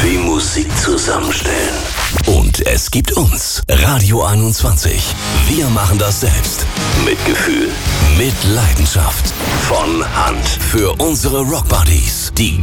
wie Musik zusammenstellen. Und es gibt uns, Radio 21. Wir machen das selbst. Mit Gefühl, mit Leidenschaft. Von Hand. Für unsere Rockbuddies, die